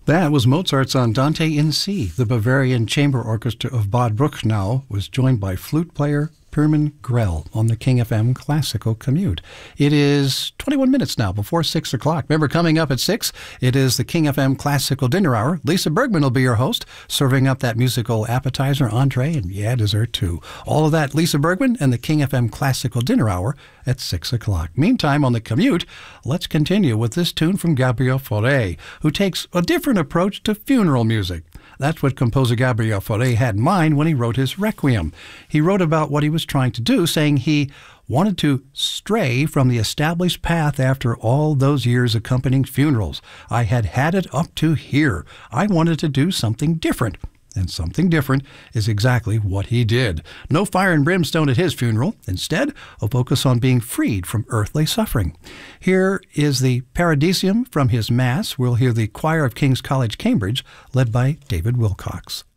That was Mozart's Andante in C. The Bavarian Chamber Orchestra of Bad Bruchnau was joined by flute player Hermann Grell on the King FM Classical Commute. It is 21 minutes now before 6 o'clock. Remember, coming up at 6, it is the King FM Classical Dinner Hour. Lisa Bergman will be your host, serving up that musical appetizer, entree, and dessert too. All of that, Lisa Bergman and the King FM Classical Dinner Hour at 6 o'clock. Meantime, on the commute, let's continue with this tune from Gabriel Fauré, who takes a different approach to funeral music. That's what composer Gabriel Fauré had in mind when he wrote his Requiem. He wrote about what he was trying to do, saying he wanted to stray from the established path after all those years accompanying funerals. I had had it up to here. I wanted to do something different. And something different is exactly what he did. No fire and brimstone at his funeral. Instead, a focus on being freed from earthly suffering. Here is the Paradisium from his Mass. We'll hear the Choir of King's College, Cambridge, led by David Wilcox.